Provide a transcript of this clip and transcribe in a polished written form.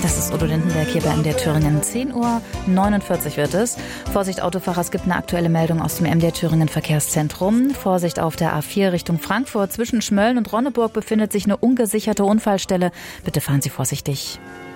Das ist Udo Lindenberg hier bei MDR Thüringen. 10:49 Uhr wird es. Vorsicht Autofahrer, es gibt eine aktuelle Meldung aus dem MDR Thüringen Verkehrszentrum. Vorsicht auf der A4 Richtung Frankfurt. Zwischen Schmölln und Ronneburg befindet sich eine ungesicherte Unfallstelle. Bitte fahren Sie vorsichtig.